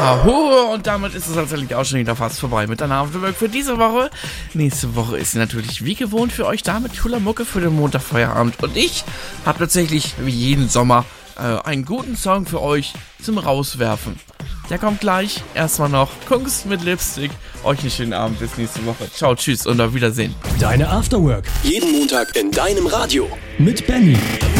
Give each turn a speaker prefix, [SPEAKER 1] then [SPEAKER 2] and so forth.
[SPEAKER 1] Und damit ist es tatsächlich auch schon wieder fast vorbei mit der Afterwork für diese Woche. Nächste Woche ist natürlich wie gewohnt für euch da mit cooler Mucke für den Montagfeierabend. Und ich habe tatsächlich wie jeden Sommer einen guten Song für euch zum Rauswerfen. Der kommt gleich. Erstmal noch Kunst mit Lipstick. Euch einen schönen Abend. Bis nächste Woche. Ciao, tschüss und auf Wiedersehen.
[SPEAKER 2] Deine Afterwork.
[SPEAKER 3] Jeden Montag in deinem Radio.
[SPEAKER 2] Mit Benny.